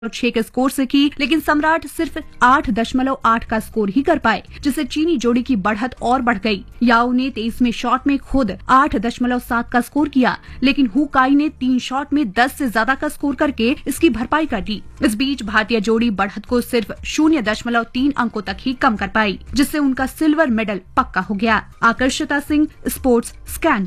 6 के स्कोर से की, लेकिन सम्राट सिर्फ 8.8 का स्कोर ही कर पाए, जिससे चीनी जोड़ी की बढ़त और बढ़ गई। याओ ने 23वें शॉट में खुद 8.7 का स्कोर किया, लेकिन हु काई ने 3 शॉट में 10 से ज्यादा का स्कोर करके इसकी भरपाई कर दी। इस बीच भारतीय जोड़ी बढ़त को सिर्फ 0.3 अंकों तक ही कम कर पाई, जिससे उनका सिल्वर मेडल पक्का हो गया। आकर्षिता सिंह, स्पोर्ट्स स्कैन।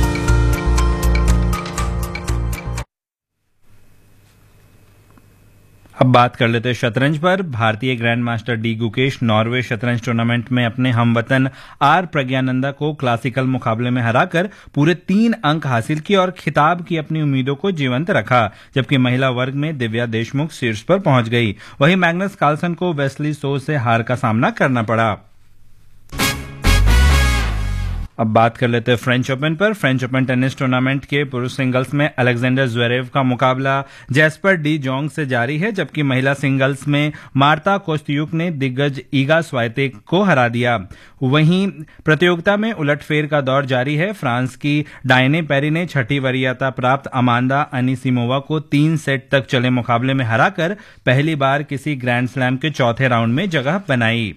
अब बात कर लेते हैं शतरंज पर। भारतीय grand master D Gukesh Norway शतरंज टूर्नामेंट में अपने हमवतन आर प्रज्ञानंदा को क्लासिकल मुकाबले में हराकर पूरे 3 अंक हासिल किए और खिताब की अपनी उम्मीदों को जीवंत रखा, जबकि महिला वर्ग में दिव्या देशमुख शीर्ष पर पहुंच गई। वहीं मैग्नस कार्लसन को वेस्ली सो से हार का सामना करना पड़ा। अब बात कर लेते हैं फ्रेंच ओपन पर। फ्रेंच ओपन टेनिस टूर्नामेंट के पुरुष सिंगल्स में अलेक्जेंडर ज्वेरेव का मुकाबला जैस्पर डी जोंग से जारी है, जबकि महिला सिंगल्स में मार्ता कोस्त्यूक ने दिग्गज ईगा स्वाइतेक को हरा दिया। वहीं प्रतियोगिता में उलटफेर का दौर जारी है। फ्रांस की डायने पेरी ने 6ठी वरीयता प्राप्त अमांडा अनिसिमोवा को 3 सेट तक चले मुकाबले में हराकर पहली बार किसी ग्रैंड स्लैम के चौथे राउंड में जगह बनाई।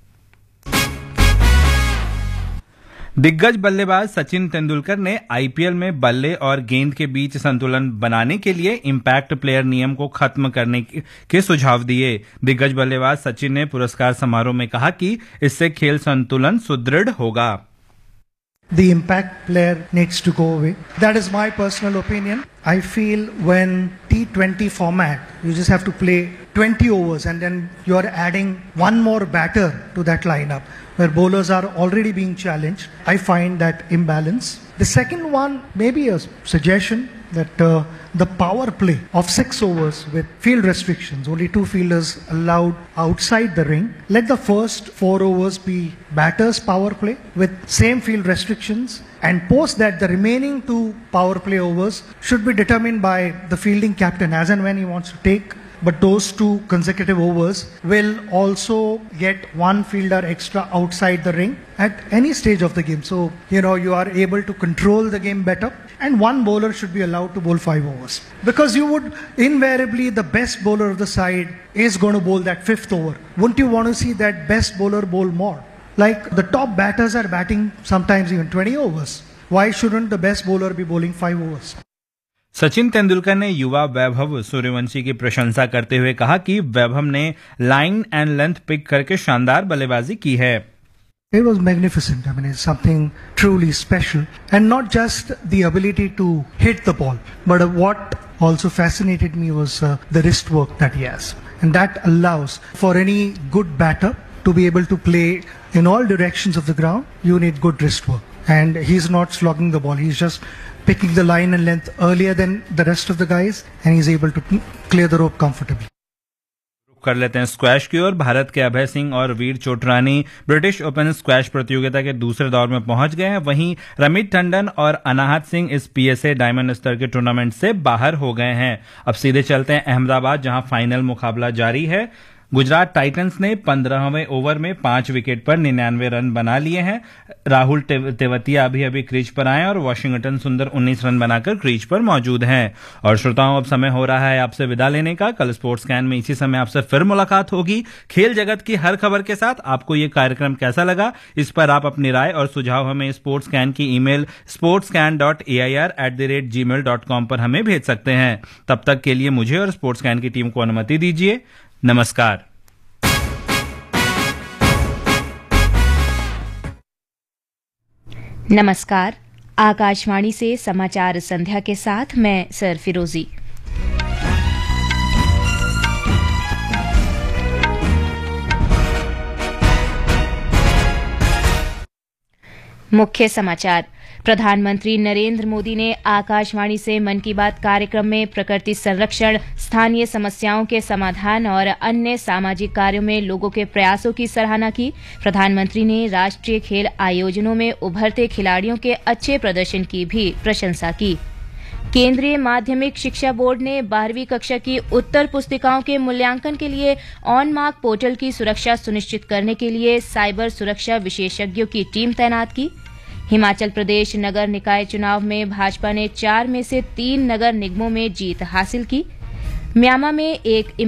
दिग्गज बल्लेबाज सचिन तेंदुलकर ने आईपीएल में बल्ले और गेंद के बीच संतुलन बनाने के लिए इम्पैक्ट प्लेयर नियम को खत्म करने के सुझाव दिए। दिग्गज बल्लेबाज सचिन ने पुरस्कार समारोह में कहा कि इससे खेल संतुलन सुदृढ़ होगा। The impact player needs to go away. That is my personal opinion. I feel when T20 format, you just have to play 20 overs and then you are adding one more batter to that lineup where bowlers are already being challenged. I find that imbalance. The second one, maybe a suggestion that the power play of 6 overs with field restrictions, only 2 fielders allowed outside the ring. Let the first 4 overs be batters power play with same field restrictions, and post that the remaining 2 power play overs should be determined by the fielding captain as and when he wants to take. But those 2 consecutive overs will also get 1 fielder extra outside the ring at any stage of the game. So, you are able to control the game better. And 1 bowler should be allowed to bowl 5 overs. Because you would invariably, the best bowler of the side is going to bowl that 5th over. Wouldn't you want to see that best bowler bowl more? Like the top batters are batting sometimes even 20 overs. Why shouldn't the best bowler be bowling 5 overs? Sachin Tendulkar ने युवा वैभव सूर्यवंशी की प्रशंसा करते हुए कहा कि वैभव ने line and length pick करके शानदार बल्लेबाजी की है। It was magnificent. I mean, it's something truly special. And not just the ability to hit the ball, but what also fascinated me was the wrist work that he has. And that allows for any good batter to be able to play in all directions of the ground. You need good wrist work. And he's not slogging the ball. He's just picking the line and length earlier than the rest of the guys, and he's able to clear the rope comfortably. कर लेते हैं squash की ओर। भारत के अभय सिंह और वीर Chotrani British open squash प्रतियोगिता के दूसरे दौर में पहुंच गए हैं। वहीं रमित टंडन और अनाहत सिंह इस पीएसए डायमंड स्तर के टूर्नामेंट से बाहर हो गए हैं। अब सीधे चलते हैं अहमदाबाद, जहां फाइनल मुकाबला जारी है। गुजरात टाइटंस ने 15वें ओवर में 5 विकेट पर 99 रन बना लिए हैं। राहुल तेवतिया अभी क्रीज पर आए और वॉशिंगटन सुंदर 19 रन बनाकर क्रीज पर मौजूद हैं। और श्रोताओं, अब समय हो रहा है आपसे विदा लेने का। कल स्पोर्ट्स स्कैन में इसी समय आपसे फिर मुलाकात होगी खेल जगत की हर खबर के साथ। आपको ये कार्यक्रम कैसा लगा, इस पर आप अपनी राय और सुझाव हमें स्पोर्ट्स स्कैन की ईमेल sportscan.air@gmail.com पर हमें भेज सकते हैं। तब तक के लिए मुझे और स्पोर्ट्स स्कैन की टीम को अनुमति दीजिए। नमस्कार। नमस्कार। आकाशवाणी से समाचार संध्या के साथ मैं सर फिरोजी। मुख्य समाचार। प्रधानमंत्री नरेंद्र मोदी ने आकाशवाणी से मन की बात कार्यक्रम में प्रकृति संरक्षण, स्थानीय समस्याओं के समाधान और अन्य सामाजिक कार्यों में लोगों के प्रयासों की सराहना की। प्रधानमंत्री ने राष्ट्रीय खेल आयोजनों में उभरते खिलाड़ियों के अच्छे प्रदर्शन की भी प्रशंसा की। केंद्रीय माध्यमिक शिक्षा बोर्ड ने 12वीं कक्षा की उत्तर पुस्तिकाओं के मूल्यांकन के लिए ऑन मार्क पोर्टल की सुरक्षा सुनिश्चित करने के लिए साइबर सुरक्षा विशेषज्ञों की टीम तैनात की। हिमाचल प्रदेश नगर निकाय चुनाव में भाजपा ने 4 में से 3 नगर निगमों में जीत हासिल की। म्यांमार में एक